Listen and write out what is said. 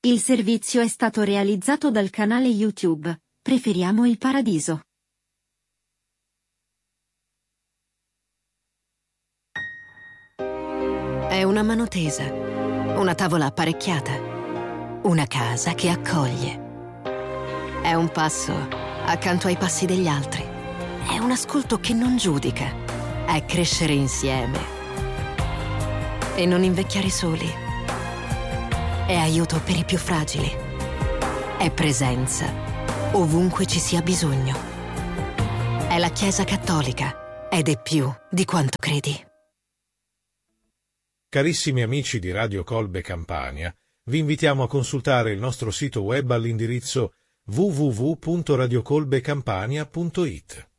Il servizio è stato realizzato dal canale YouTube Preferiamo il Paradiso. È una mano tesa, una tavola apparecchiata, una casa che accoglie. È un passo accanto ai passi degli altri. È un ascolto che non giudica. È crescere insieme e non invecchiare soli. È aiuto per i più fragili. È presenza ovunque ci sia bisogno. È la Chiesa Cattolica ed è più di quanto credi. Carissimi amici di Radio Colbe Campania, vi invitiamo a consultare il nostro sito web all'indirizzo www.radiocolbecampania.it.